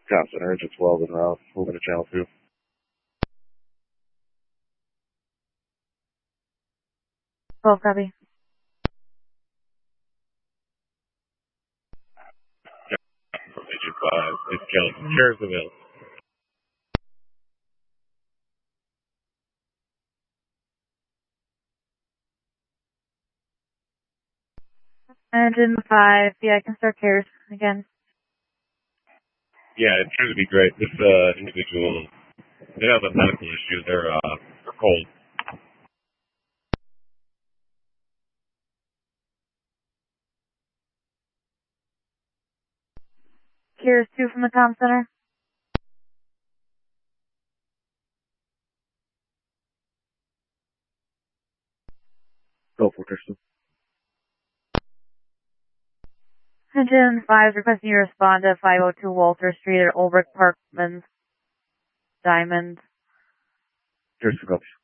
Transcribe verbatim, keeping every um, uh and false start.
Comm Center, engine twelve en route, moving to channel two. twelve, copy. From engine five, it's Kelly. Chairs available. Engine five, yeah, I can start cares again. Yeah, it would be great. This uh, individual, they have a medical issue. They're, uh, they're cold. Cares two from the comm center. Go for Christian. Engine five is requesting you respond to five oh two Walter Street at Olbrich Parkman's Diamond. Here's the copies.